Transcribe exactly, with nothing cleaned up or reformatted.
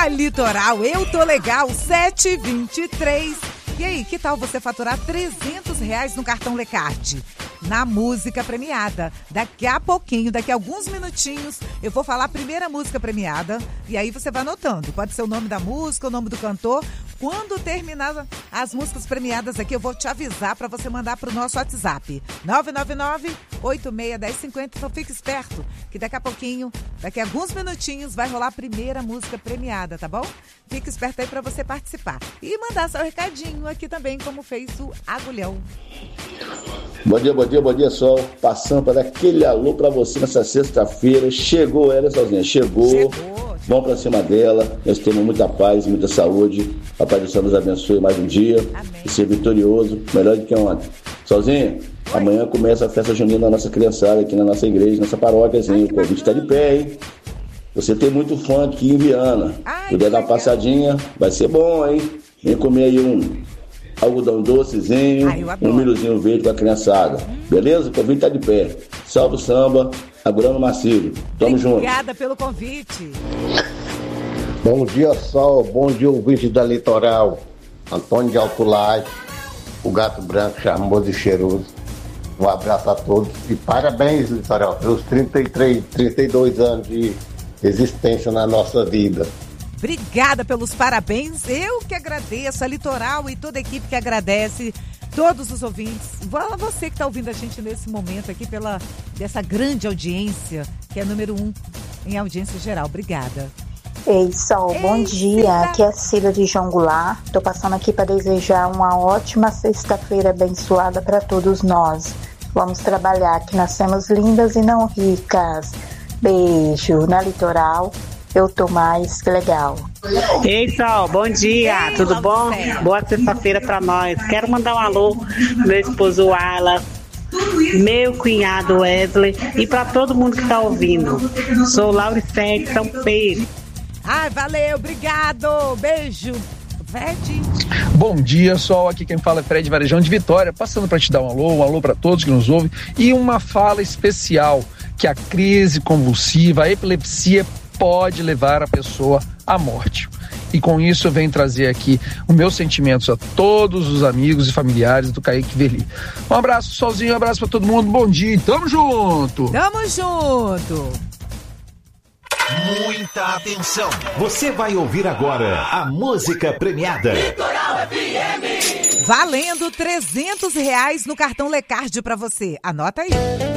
Na Litoral, eu tô legal, sete e vinte e três. E aí, que tal você faturar trezentos reais no cartão Lecard? Na música premiada. Daqui a pouquinho, daqui a alguns minutinhos, eu vou falar a primeira música premiada. E aí você vai anotando. Pode ser o nome da música, o nome do cantor. Quando terminar as músicas premiadas aqui, eu vou te avisar para você mandar para o nosso WhatsApp. nove nove nove, oito seis um zero cinco zero. Então fique esperto, que daqui a pouquinho, daqui a alguns minutinhos, vai rolar a primeira música premiada, tá bom? Fique esperto aí para você participar. E mandar seu recadinho aqui também, como fez o Agulhão. Bom dia, bom dia, bom dia, Sol. Passando para dar aquele alô para você nessa sexta-feira. Chegou ela sozinha, chegou. Chegou. Vamos para cima dela. Nós temos muita paz, muita saúde. A paz do Senhor nos abençoe mais um dia. Amém. E ser vitorioso, melhor do que ontem. Sozinha, amanhã começa a festa junina da nossa criançada aqui na nossa igreja, nessa paróquiazinha. O convite está de pé, hein? Você tem muito fã aqui em Viana. Ai, puder dar uma passadinha, vai ser bom, hein? Vem comer aí um algodão docezinho, Ai, um milhozinho verde com a criançada. Beleza? O convite tá de pé. Salve o samba, Agulhão Marcílio. Tamo junto. Obrigada pelo convite. Bom dia, Sol. Bom dia, ouvinte da Litoral. Antônio de Alto Laje, o gato branco charmoso e cheiroso. Um abraço a todos e parabéns, Litoral, pelos trinta e três, trinta e dois anos de existência na nossa vida. Obrigada pelos parabéns. Eu que agradeço, a Litoral e toda a equipe que agradece, todos os ouvintes. Você que está ouvindo a gente nesse momento aqui, pela dessa grande audiência, que é número um em audiência geral. Obrigada. Ei, Sol, Ei, bom dia. Cida. Aqui é a Cida de João Goulart. Estou passando aqui para desejar uma ótima sexta-feira abençoada para todos nós. Vamos trabalhar, que nascemos lindas e não ricas. Beijo. Na Litoral, eu tô mais que legal. Ei, Sol, bom dia, Ei, tudo bom? Boa sexta-feira pra nós. Quero mandar um alô pro meu esposo Ala, meu cunhado Wesley e pra todo mundo que tá ouvindo. Sou Lauricete, São Pedro. Ai, valeu, obrigado, beijo. Fred. Bom dia, Sol, aqui quem fala é Fred Varejão de Vitória, passando para te dar um alô, um alô para todos que nos ouvem e uma fala especial, que a crise convulsiva, a epilepsia pode levar a pessoa à morte. E com isso eu venho trazer aqui os meus sentimentos a todos os amigos e familiares do Kaique Verli. Um abraço, Solzinho, um abraço para todo mundo, bom dia, tamo junto! Tamo junto! Muita atenção! Você vai ouvir agora a música premiada. Litoral F M! Valendo trezentos reais no cartão Lecard pra você. Anota aí.